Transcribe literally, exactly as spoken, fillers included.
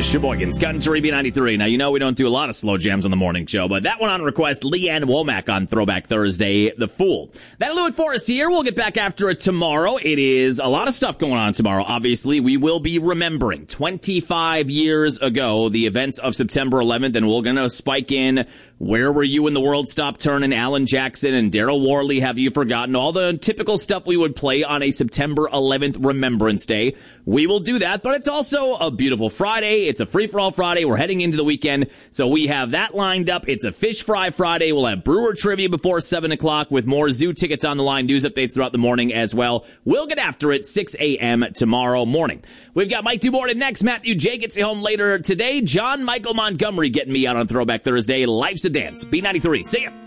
Sheboygan's Country B ninety-three. Now, you know we don't do a lot of slow jams on the morning show, but that one on request, Leanne Womack on Throwback Thursday, The Fool. That'll do it for us here. We'll get back after it tomorrow. It is a lot of stuff going on tomorrow. Obviously, we will be remembering twenty-five years ago, the events of September eleventh, and we're going to spike in Where Were You When the World Stopped Turning, Alan Jackson and Daryl Worley, Have You Forgotten? All the typical stuff we would play on a September eleventh Remembrance Day. We will do that, but it's also a beautiful Friday. It's a free-for-all Friday. We're heading into the weekend, so we have that lined up. It's a Fish Fry Friday. We'll have Brewer Trivia before seven o'clock with more Zoo tickets on the line, news updates throughout the morning as well. We'll get after it six a.m. tomorrow morning. We've got Mike Duborden next. Matthew J. gets you home later today. John Michael Montgomery getting me out on Throwback Thursday. Life's a Dance. B ninety-three. See ya.